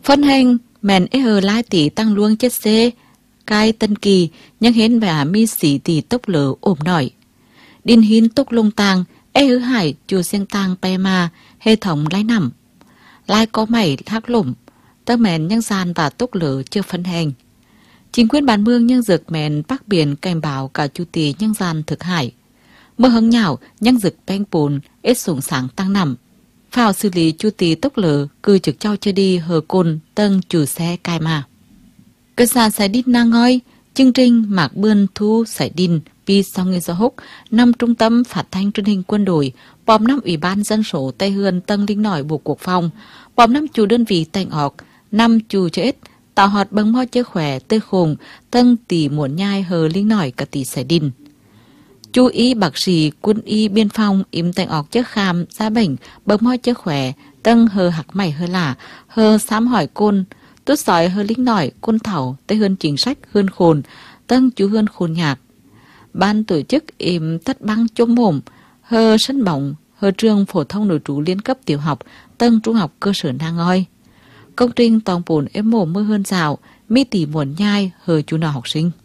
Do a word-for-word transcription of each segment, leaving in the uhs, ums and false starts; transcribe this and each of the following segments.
phân hành mẹn ế hờ lai tỷ tăng luông chết xê cai tân kỳ nhưng hến và mi sĩ tỷ tốc lửa ổm nổi đinh hiến tốc lông tàng ế hứ hải chùa sen tàng pe ma hệ thống lái nằm lai có mảy thác lủng tơ mẹn nhân gian và tốc lửa chưa phân hành chính quyền bản mương nhân dược mẹn bắc biển cảnh báo cả chu tỷ nhân gian thực hải mưa hứng nhảo nhân dực beng bùn ít sủng sáng tăng nằm phào xử lý chu tỷ tốc lửa cư trực trao chơi đi hờ côn tân chủ xe cai mà cơ xa sải đít na ngoi chương trình mạc bươn thu sải đin pi sau người do húc năm trung tâm phát thanh truyền hình quân đội bòm năm ủy ban dân số tây hươn tân linh nổi bộ quốc phòng bòm năm chủ đơn vị tành ọc năm chủ chết tạo hoạt bằng mo chơi khỏe tươi khùng tân tỷ muộn nhai hờ linh nổi cả tỷ sải đin chú ý bác sĩ quân y biên phòng im tành ọc chất khám giá bệnh bằng mo chơi khỏe tân hờ hạc mày hờ lả hờ sám hỏi côn tốt sói hờ linh nổi côn thảo tây hơn chính sách hơn khôn tân chú hơn khôn nhạc ban tổ chức im tất băng chôm mồm hờ sân bóng hờ trường phổ thông nội trú liên cấp tiểu học tân trung học cơ sở na ngoi công trình toàn bồn ếm mồm mưa hơn rào mi tỷ muộn nhai hờ chú nào học sinh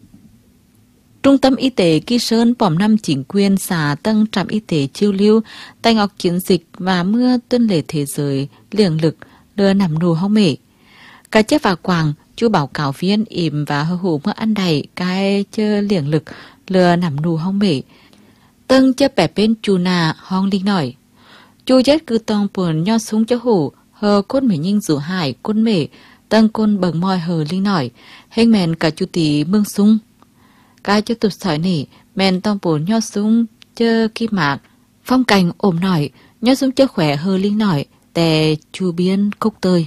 trung tâm y tế Kỳ Sơn bòm năm chính quyền xã tân trạm y tế chiêu lưu tay ngọc chiến dịch và mưa tuân lệ thế giới liềng lực lừa nằm nù hông mể cả chết và quàng chú báo cáo viên im và hơ hủ mưa ăn đầy cái chơ liềng lực lừa nằm nù hông mể tân chơ bẻ bên chú nà hong linh nổi chú chết cứ tòng buồn nho súng cho hủ hờ côn mể nhinh rủ hải côn mể tân côn bầng mòi hờ linh nổi hình mèn cả chú tí mương súng cái cho tụt sỏi nỉ mèn tòng buồn nho súng chơ kim mạc phong cảnh ổm nổi nho súng chơ khỏe hờ linh nổi tè chú biên cốc tơi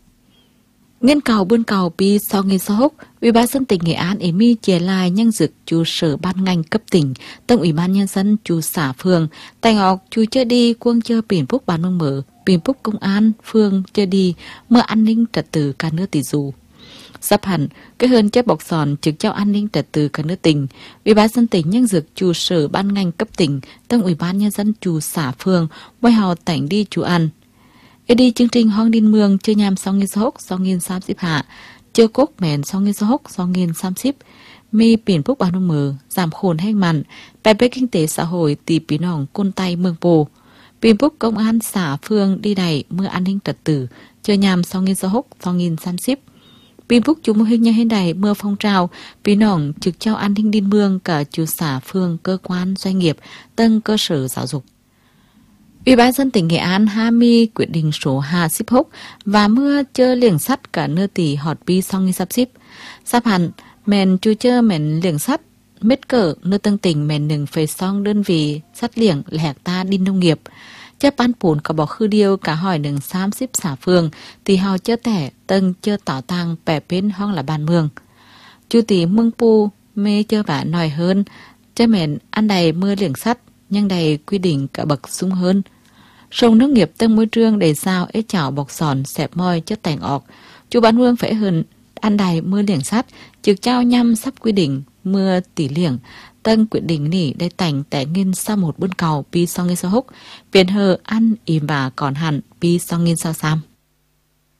nghiên cầu buôn cầu pi sau nghiên sau húc ủy ban dân tỉnh Nghệ An ý mi chia lại nhân dực chú sở ban ngành cấp tỉnh tân ủy ban nhân dân chú xã phường tài ngọc chú chơi đi quân chơi biển phúc bán mương mở biển phúc công an phường chơi đi mưa an ninh trật tự cả nước tỷ dù sắp hẳn cái hơn chất bọc sòn trực trao an ninh trật tự cả nước tỉnh ủy ban dân tỉnh nhân dực chú sở ban ngành cấp tỉnh tân ủy ban nhân dân chú xã phường quay hào tỉnh đi chú ăn ê đi chương trình hoang đinh mương chưa nhằm sau nghiên số hốc sau nghiên xám xíp hạ chưa cốc mẹn sau nghiên số hốc sau nghiên xám xíp mi biển phúc bán mương mờ giảm khổn hay mặn bài bế kinh tế xã hội tỷ bí nòng côn tay mương bồ biển phúc công an xã phương đi đầy mưa an ninh trật tự chưa nhằm sau nghiên số hốc sau nghiên xám xíp biển phúc chú mô hình như hình đầy mưa phong trào bí nòng trực trao an ninh đinh mương cả chú xã phương cơ quan doanh nghiệp tân cơ sở giáo dục. Ủy ban dân tỉnh Nghệ An hai mươi quyết định số hai mươi hốc và mưa chơ liềng sắt cả nơ tỷ họt bi song nghi sắp xíp. Sắp hẳn, mẹn chú chơ mẹn liềng sắt, mết cỡ nơ tân tỉnh mẹn nừng phê song đơn vị sắt liềng là hecta đi nông nghiệp. Chấp ban bùn cả bỏ khư điêu cả hỏi nừng xám xíp xả phương, thì hào chơ tẻ tân chơ tỏ tăng bẻ bên hong là bàn mương. Chú tí mương pu mê chơ vả nòi hơn, chơ mẹn ăn đầy mưa liềng sắt, nhưng đầy quy định cả bậc sung hơn. Sông nước nghiệp tân môi trường để sao ế chảo bọc sòn xẹp môi chất tành ọc. Chú bán hương phải hơn ăn đầy mưa liềng sắt, trực trao nhăm sắp quy định mưa tỷ liềng. Tân quyết định nỉ để tành tẻ nghiên sau một buôn cầu pi song nghiên sau húc. Biển hờ ăn im và còn hẳn pi song nghiên sau xăm.